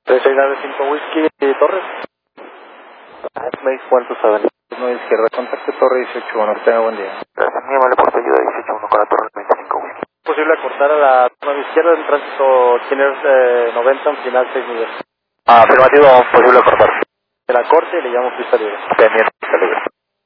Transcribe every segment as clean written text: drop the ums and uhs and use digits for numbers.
3695 Whisky Torres. Make 127. No izquierda, contacto Torre 181, tenga buen día. Gracias, muy amable por tu ayuda, 181 con la Torre 95 Whisky. Posible acortar a la zona izquierda en tránsito Kiners 90 en final 6 millas. Afirmativo, posible cortar. De la corte le llamo pista libre. Pendiente, pista libre.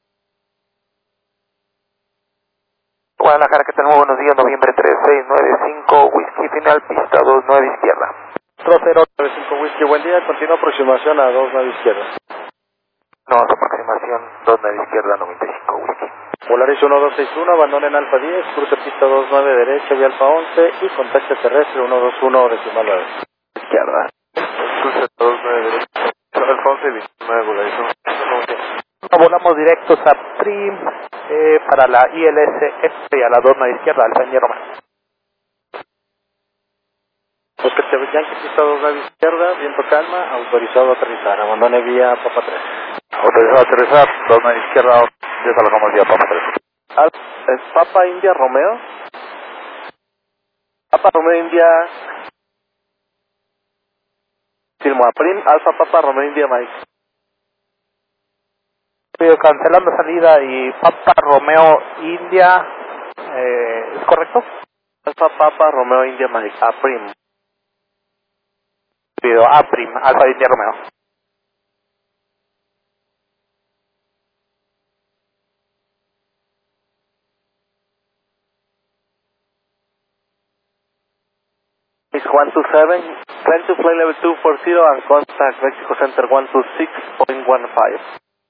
Guadalajara, ¿qué tal? Muy buenos días, noviembre 3695 Whisky final, pista 29 izquierda. 3095 Whisky, buen día, continua aproximación a 29 izquierda. No, su aproximación 29 izquierda, 95 Whisky. Polaris 1261, abandonen Alfa 10, cruce pista 29 derecha vía Alfa 11 y contacto terrestre 121 decimal 9. Izquierda. Cruce 29 derecha, Alfa 11 y 29 Polaris 1. Volamos directos a PRIM para la ILS y a la 29 izquierda, Alfa India Roma. Oscar Chávez Yankee, pista 29 izquierda, viento calma, autorizado a aterrizar, abandone vía Papa 3. Autorizado a aterrizar, 29 izquierda, desalojamos vía Papa 3. ¿Es Papa India Romeo? Papa Romeo India... Filmo a Prim, Alfa Papa Romeo India Mike. Cancelando salida y Papa Romeo India, ¿es correcto? Alfa Papa Romeo India Mike, a Prim. Pido a PRIM, Alfa India Romeo. Is 127, plan to fly level 240 and contact Mexico Center 126.15.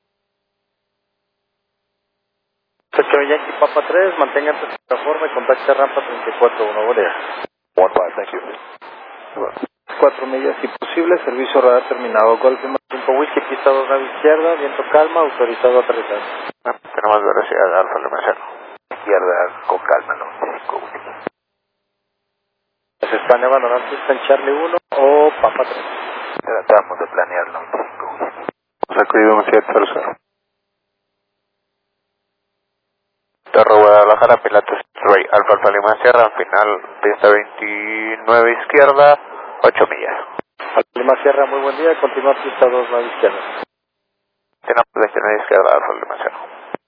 Oscar Yankee Papa 3, manténganse en plataforma y contacte rampa 34.1, buen día. 15, thank you. 4 millas si posible, servicio radar terminado. Golf 5 Whisky, pista 29 izquierda, viento calma, autorizado a aterrizar. Tenemos velocidad Alfa Lima 0. Izquierda con calma, 95 Whisky. ¿Se están abandonando pista en Charlie 1 o Papa 3? Tratamos de planear 95 Whisky. Recorrido 700. Torre Guadalajara, Pilates Ray, Alfa Lima Sierra, final pista 29 izquierda, 8 millas. Lima Sierra, muy buen día, continúa pista 29 izquierda. Tenemos 29 izquierda, Alfa Lima Sierra.